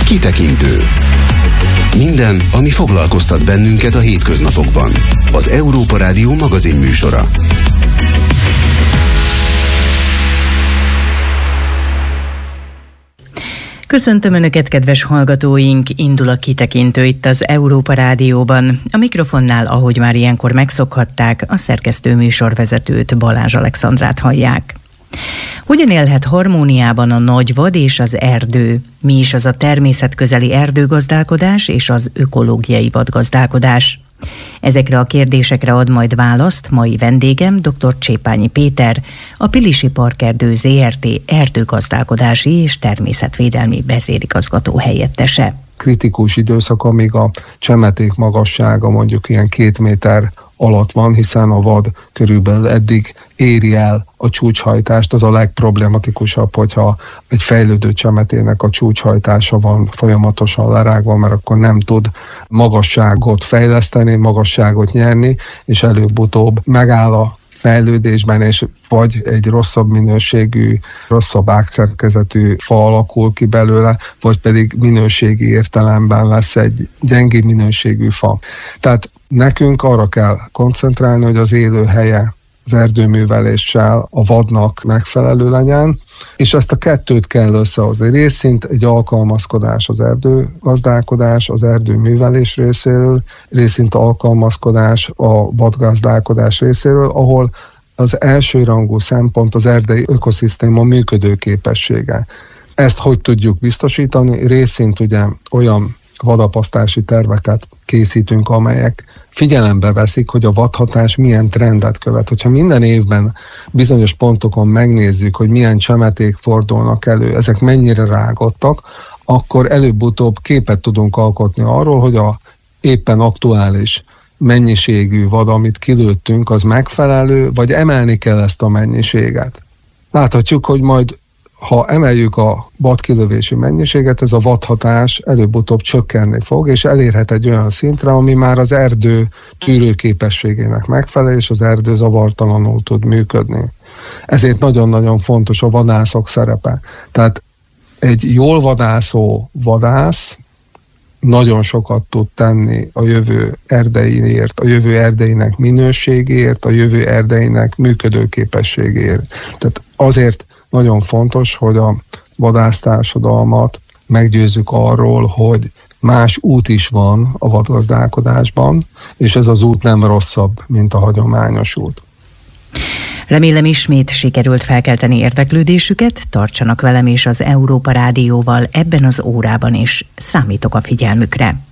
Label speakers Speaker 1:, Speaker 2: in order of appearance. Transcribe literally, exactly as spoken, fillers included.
Speaker 1: Kitekintő. Minden, ami foglalkoztat bennünket a hétköznapokban. Az Európa Rádió magazin műsora.
Speaker 2: Köszöntöm Önöket, kedves hallgatóink! Indul a Kitekintő itt az Európa Rádióban. A mikrofonnál, ahogy már ilyenkor megszokhatták, a szerkesztő műsorvezetőt, Balázs Alexandrát hallják. Hogyan élhet harmóniában a nagyvad és az erdő? Mi is az a természetközeli erdőgazdálkodás és az ökológiai vadgazdálkodás? Ezekre a kérdésekre ad majd választ mai vendégem, dr. Csépányi Péter, a Pilisi Parkerdő zé er té erdőgazdálkodási és természetvédelmi vezérigazgató helyettese.
Speaker 3: Kritikus időszak, amíg a csemeték magassága mondjuk ilyen két méter alatt van, hiszen a vad körülbelül eddig éri el a csúcshajtást. Az a legproblematikusabb, hogyha egy fejlődő csemetének a csúcshajtása van folyamatosan lerágva, mert akkor nem tud magasságot fejleszteni, magasságot nyerni, és előbb-utóbb megáll a fejlődésben, és vagy egy rosszabb minőségű, rosszabb ágszerkezetű fa alakul ki belőle, vagy pedig minőségi értelemben lesz egy gyengébb minőségű fa. Tehát nekünk arra kell koncentrálni, hogy az élőhelye az erdőműveléssel a vadnak megfelelő legyen, és ezt a kettőt kell összehozni. Részint egy alkalmazkodás az erdőgazdálkodás, az erdőművelés részéről, részint alkalmazkodás a vadgazdálkodás részéről, ahol az elsőrangú szempont az erdei ökoszisztéma működőképessége. Ezt hogy tudjuk biztosítani? Részint ugye olyan vadapasztási terveket készítünk, amelyek figyelembe veszik, hogy a vadhatás milyen trendet követ. Hogyha minden évben bizonyos pontokon megnézzük, hogy milyen csemeték fordulnak elő, ezek mennyire rágottak, akkor előbb-utóbb képet tudunk alkotni arról, hogy a éppen aktuális mennyiségű vad, amit kilőttünk, az megfelelő, vagy emelni kell ezt a mennyiséget. Láthatjuk, hogy majd ha emeljük a vadkilövési mennyiséget, ez a vadhatás előbb-utóbb csökkenni fog, és elérhet egy olyan szintre, ami már az erdő tűrőképességének megfelel, és az erdő zavartalanul tud működni. Ezért nagyon-nagyon fontos a vadászok szerepe. Tehát egy jól vadászó vadász nagyon sokat tud tenni a jövő erdeiért, a jövő erdeinek minőségéért, a jövő erdeinek működőképességéért. Tehát azért nagyon fontos, hogy a vadásztársadalmat meggyőzzük arról, hogy más út is van a vadgazdálkodásban, és ez az út nem rosszabb, mint a hagyományos út.
Speaker 2: Remélem ismét sikerült felkelteni érdeklődésüket, tartsanak velem és az Európa Rádióval ebben az órában is, számítok a figyelmükre.